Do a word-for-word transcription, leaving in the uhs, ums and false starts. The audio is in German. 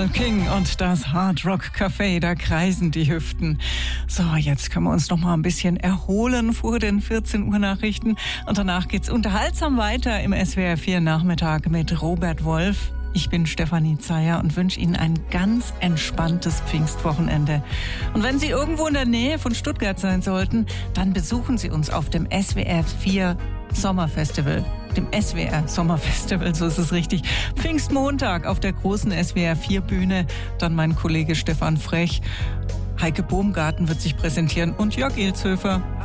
Carole King und das Hard Rock Café, da kreisen die Hüften. So, jetzt können wir uns noch mal ein bisschen erholen vor den vierzehn Uhr Nachrichten und danach geht's unterhaltsam weiter im S W R vier Nachmittag mit Robert Wolf. Ich bin Stefanie Zeyer und wünsche Ihnen ein ganz entspanntes Pfingstwochenende. Und wenn Sie irgendwo in der Nähe von Stuttgart sein sollten, dann besuchen Sie uns auf dem S W R vier Sommerfestival. Dem S W R Sommerfestival, so ist es richtig. Pfingstmontag auf der großen S W R vier Bühne. Dann mein Kollege Stefan Frech. Heike Bohmgarten wird sich präsentieren und Jörg Ilzhöfer.